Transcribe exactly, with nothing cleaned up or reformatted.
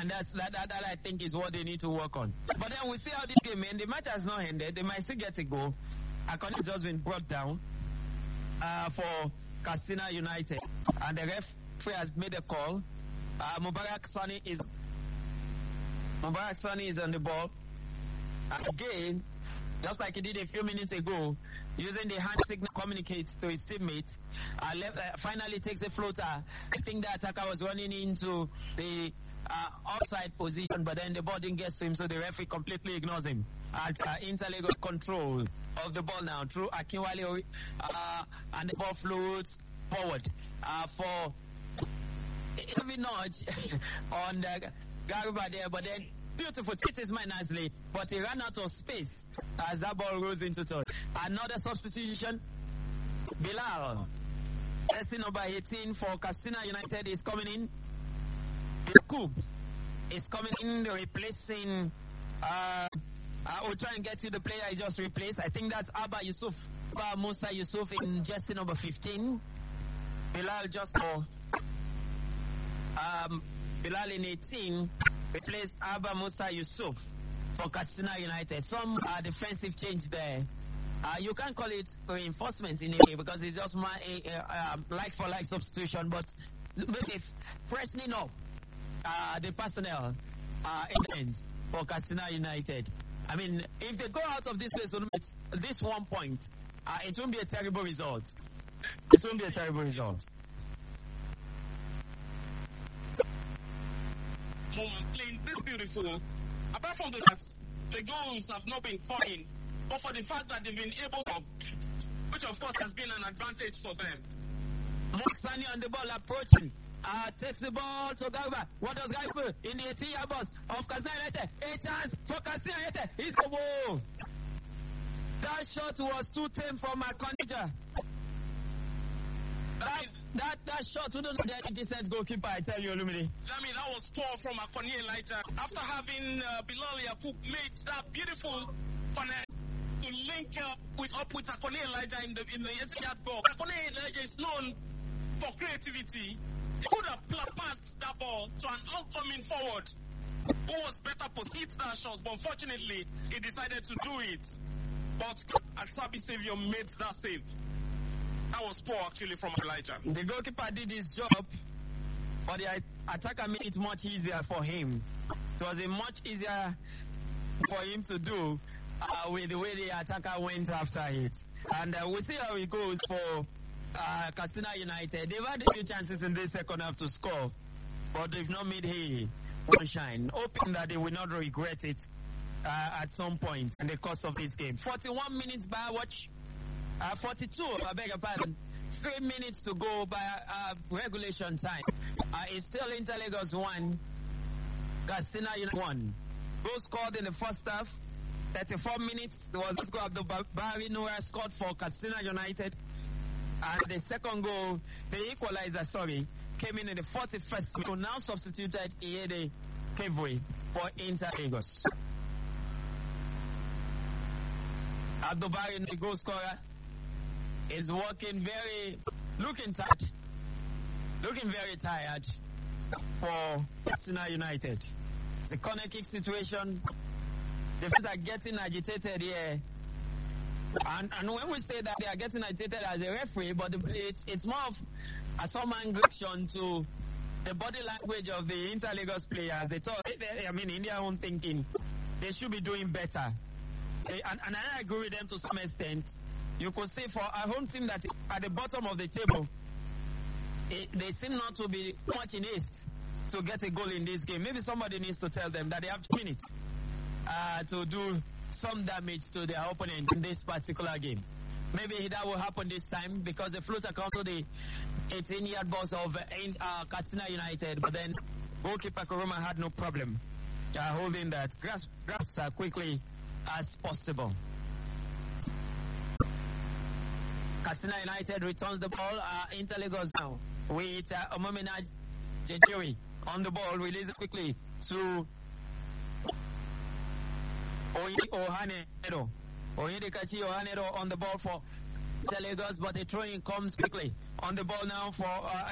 and that's that, that that I think is what they need to work on. But then we see how this game ends. The match has not ended. They might still get a goal. Akoni has just been brought down uh, for Katsina United, and the referee has made a call. Uh, Mubarak Sani is Mubarak Sani is on the ball. And again, just like he did a few minutes ago, using the hand signal communicates to his teammates. Uh, left, uh, finally takes a floater. I think the attacker was running into the uh, offside position, but then the ball didn't get to him, so the referee completely ignores him. At uh, Interlagos control of the ball now through Akinwale, uh, and the ball floats forward uh, for a heavy nudge on uh, Garuba there, but then beautiful, it is made nicely, but he ran out of space as that ball rose into touch. Another substitution, Bilal, jersey number eighteen for Katsina United is coming in. Yakub is coming in, replacing. Uh, I will try and get you the player I just replaced. I think that's Abba Yusuf, Abba Musa Yusuf in jersey number fifteen. Bilal just for um, Bilal in eighteen. Replaced Abba Musa Yusuf for Katsina United. Some uh, defensive change there. Uh, you can't call it reinforcement in a way because it's just my uh, uh, like for like substitution, but maybe freshening up uh, the personnel uh, ends for Katsina United. I mean, if they go out of this place with this one point, uh, it won't be a terrible result. It won't be a terrible result. Moment playing this beautiful. Apart from the fact the goals have not been coming, but for the fact that they've been able to, which of course has been an advantage for them. Mark Sani on the ball approaching. Uh, takes the ball to Garuba. What does Garuba in the eighteen-yard box of Katsina United? A chance for Katsina United. He's a goal. That shot was too tame from Akonija. That, that that shot wouldn't get a decent goalkeeper, I tell you, Olumide. I mean, that was poor from Akoni Elijah. After having uh, Bilal Yakub made that beautiful connect to link up with up with Akoni Elijah in the in the eighty-yard box. Akoni Elijah is known for creativity. He could have passed that ball to an oncoming forward who was better to hit that shot, but unfortunately, he decided to do it. But Atsabi Savior made that save. That was poor, actually, from Elijah. The goalkeeper did his job, but the attacker made it much easier for him. It was a much easier for him to do uh, with the way the attacker went after it. And uh, we'll see how it goes for uh, Katsina United. They've had a few chances in this second half to score, but they've not made hay one shine. Hoping that they will not regret it uh, at some point in the course of this game. forty-one minutes by watch. Uh, forty-two, I beg your pardon. Three minutes to go by uh, regulation time. Uh, it's still Interlagos one, Katsina United one. Goal scored in the first half. thirty-four minutes. There was this goal of the Barry Noah scored for Katsina United. And the second goal, the equalizer, sorry, came in in the forty-first minute. Now substituted Iede Kevwe for Interlagos. Abdobari, the goal scorer, is working very, looking tired, looking very tired for Katsina United. It's a corner kick situation. The fans are getting agitated here. And, and when we say that they are getting agitated as a referee, but it's, it's more of a some aggression to the body language of the Interlagos players. They thought, I mean, in their own thinking, they should be doing better. They, and, and I agree with them to some extent. You could say for a home team that at the bottom of the table, it, they seem not to be much in haste to get a goal in this game. Maybe somebody needs to tell them that they have two minutes uh, to do some damage to their opponent in this particular game. Maybe that will happen this time because the floater comes to the eighteen-yard box of uh, Katsina United, but then goalkeeper Kuruma had no problem uh, holding that. Grasp, grasp uh, quickly as possible. Katsina United returns the ball. Uh, Interlagos now with uh, Omomina Jejiri on the ball. Release it quickly to Oyi Ohanero. Oyedekachi Ohanero on the ball for Interlagos, but the throwing comes quickly on the ball now for uh,